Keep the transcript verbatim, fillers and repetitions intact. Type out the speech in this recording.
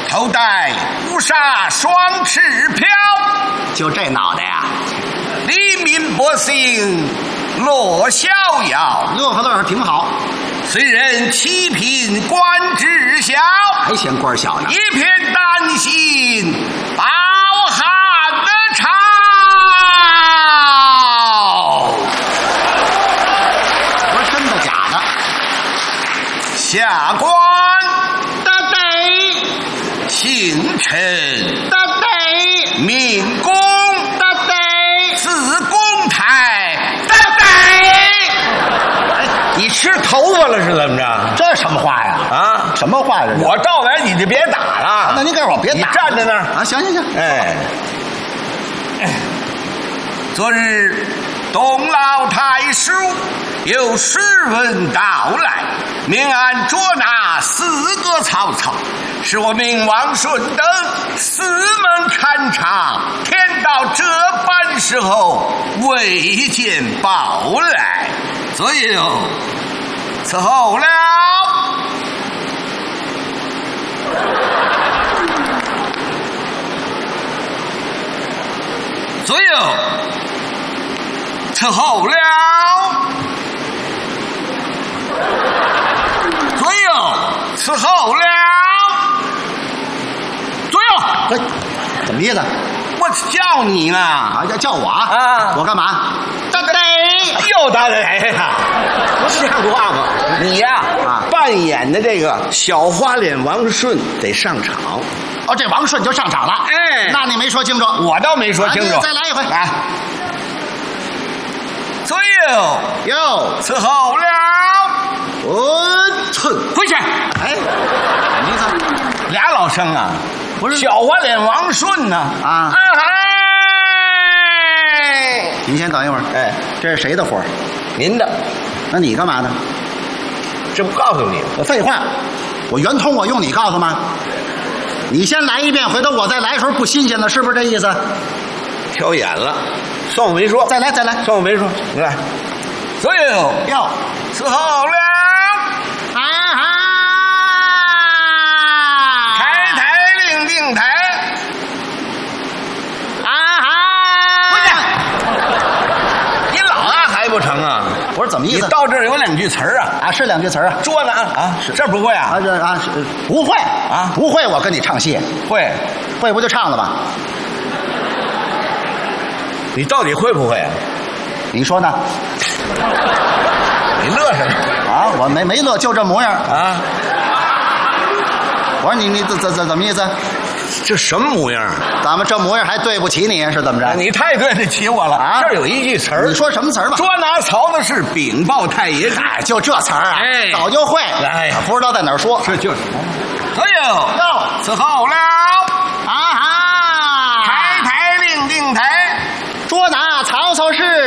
头戴乌纱双翅飘， 就这脑袋呀、啊， 黎民百姓乐逍遥， 乐呵乐呵挺好。 虽人七品官职小， 还嫌官小呢， 一片丹心饱含的潮。 我说真的假的？ 下官得得， 姓陈得得， 命公得得， 自公台得得。 哎， 你吃头发了是怎么着？ 这什么话呀？ 啊， 什么话呀？ 我到来你就别打了。 那您告诉我别打， 你站在那儿啊！行行行， 哎，昨日东老太叔有诗文到来，命俺捉拿四个曹操，使我命王顺等四门看场，天到这般时候未见报来，所以伺候了。所有伺候了，所有伺候了，左右， 哎，怎么意思？ 我叫你呢啊，要叫我啊？ 我干嘛？得得， 又得得呀，不像话吗？你呀， 啊， 扮演的这个小花脸王顺得上场。 哦，这王顺就上场了。 哎， 那你没说清楚， 我倒没说清楚。 啊、再来一回。 来，左右哟， 伺候了， 我操， 回去。 哎，什么意思？ 俩老生啊， 不是小花脸王顺呢？ 啊， 哎， 您先等一会儿。 哎， 这是谁的活儿？ 您的， 那你干嘛呢？ 这不告诉你我废话，我圆通我用你告诉吗？你先来一遍，回头我再来的时候不新鲜了，是不是这意思？ 挑眼了，算我没说。 再来，再来， 算我没说。你来，所有哟， 伺候了， 啊哈， 开台令定台， 啊哈， 回去。你老啊还不成啊？ 我说怎么意思？ 你到这儿有两句词儿啊？ 啊，是两句词儿啊。 捉拿啊，这不会啊？ 啊，这啊是不会啊， 不会，我跟你唱戏， 会， 会不就唱了吧？ 你到底会不会啊？ 你说呢？ 你乐什么？ 啊，我没没乐，就这模样。 啊， 我说你你怎怎怎怎么意思？ 这什么模样？ 咱们这模样还对不起你是怎么着？ 你太对得起我了啊！ 这儿有一句词儿， 你说什么词儿吧？ 捉拿曹的是禀报太爷。 哎，就这词儿啊， 哎早就会。 哎呀， 不知道在哪儿说。 这就是。所有哟， 伺候了。